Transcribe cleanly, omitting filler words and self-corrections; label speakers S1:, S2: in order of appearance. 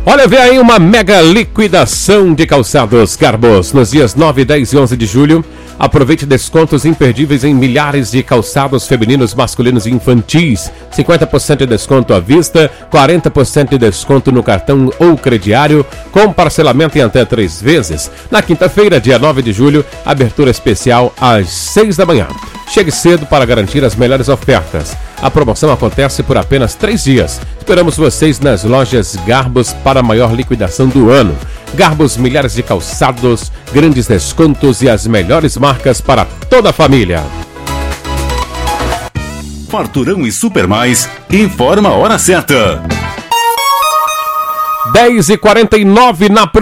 S1: Olha, vem aí uma mega liquidação de calçados Garbos. Nos dias 9, 10 e 11 de julho, aproveite descontos imperdíveis em milhares de calçados femininos, masculinos e infantis. 50% de desconto à vista, 40% de desconto no cartão ou crediário, com parcelamento em até 3 vezes. Na quinta-feira, dia 9 de julho, abertura especial às 6 da manhã. Chegue cedo para garantir as melhores ofertas. A promoção acontece por apenas 3 dias. Esperamos vocês nas lojas Garbos para a maior liquidação do ano. Garbos, milhares de calçados, grandes descontos e as melhores marcas para toda a família.
S2: Farturão e Super Mais informa a hora certa.
S1: 10h49 na